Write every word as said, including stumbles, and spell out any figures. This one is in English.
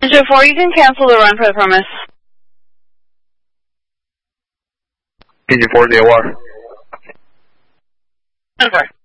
Engine four, you can cancel the run for the premise. Engine four, the O R. Engine four.